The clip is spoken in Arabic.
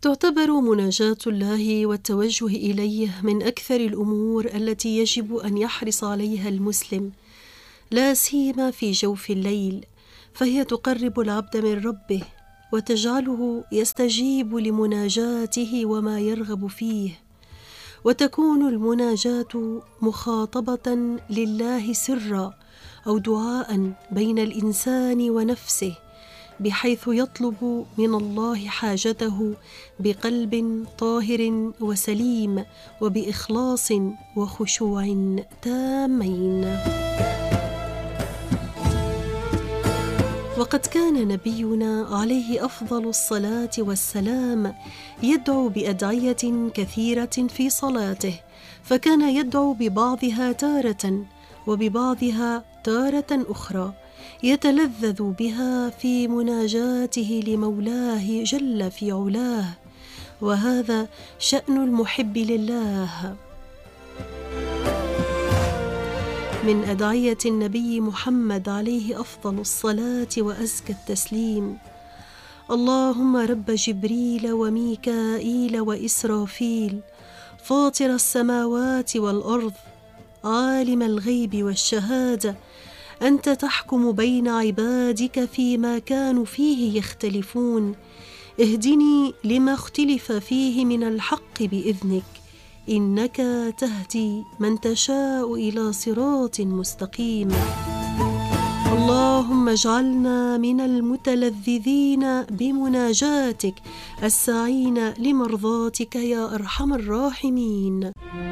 تعتبر مناجاة الله والتوجه إليه من أكثر الأمور التي يجب أن يحرص عليها المسلم، لا سيما في جوف الليل، فهي تقرب العبد من ربه وتجعله يستجيب لمناجاته وما يرغب فيه، وتكون المناجاة مخاطبة لله سرا أو دعاء بين الإنسان ونفسه، بحيث يطلب من الله حاجته بقلب طاهر وسليم وبإخلاص وخشوع تامين. وقد كان نبينا عليه أفضل الصلاة والسلام يدعو بأدعية كثيرة في صلاته، فكان يدعو ببعضها تارة وببعضها تارة أخرى، يتلذذ بها في مناجاته لمولاه جل في علاه، وهذا شأن المحب لله. من أدعية النبي محمد عليه أفضل الصلاة وأزكى التسليم: اللهم رب جبريل وميكائيل وإسرافيل، فاطر السماوات والأرض، عالم الغيب والشهادة، أنت تحكم بين عبادك فيما كانوا فيه يختلفون، اهدني لما اختلف فيه من الحق بإذنك، إنك تهدي من تشاء إلى صراط مستقيم. اللهم اجعلنا من المتلذذين بمناجاتك الساعين لمرضاتك يا أرحم الراحمين.